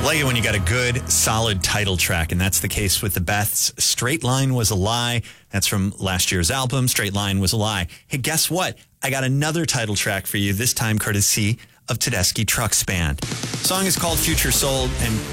Like it when you got a good, solid title track, and that's the case with the Beths. Straight Line Was a Lie. That's from last year's album, Straight Line Was a Lie. Hey, guess what? I got another title track for you, this time courtesy of Tedeschi Trucks Band. The song is called Future Soul, and